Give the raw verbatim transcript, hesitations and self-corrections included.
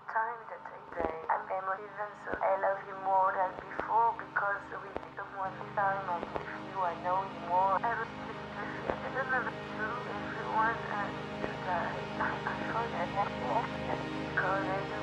time that I say I'm emotive, so I love you more than before because we took more time and with you I know you more. I was just I don't know to everyone and to die. I forget that because I